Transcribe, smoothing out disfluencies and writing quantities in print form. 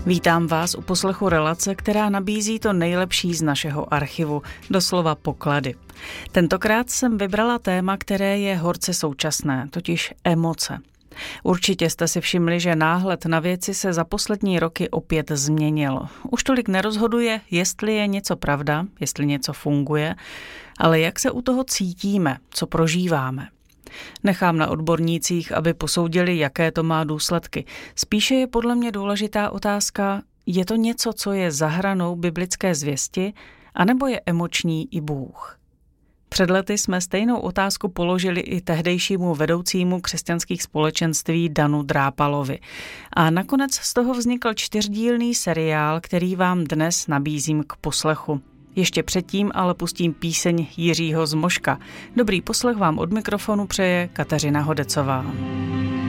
Vítám vás u poslechu relace, která nabízí to nejlepší z našeho archivu, doslova poklady. Tentokrát jsem vybrala téma, které je horce současné, totiž emoce. Určitě jste si všimli, že náhled na věci se za poslední roky opět změnil. Už tolik nerozhoduje, jestli je něco pravda, jestli něco funguje, ale jak se u toho cítíme, co prožíváme. Nechám na odbornících, aby posoudili, jaké to má důsledky. Spíše je podle mě důležitá otázka, je to něco, co je za hranou biblické zvěsti, anebo je emoční i Bůh? Před lety jsme stejnou otázku položili i tehdejšímu vedoucímu křesťanských společenství Danu Drápalovi. A nakonec z toho vznikl 4dílný seriál, který vám dnes nabízím k poslechu. Ještě předtím ale pustím píseň Jiřího Zmoška. Dobrý poslech vám od mikrofonu přeje Kateřina Hodecová.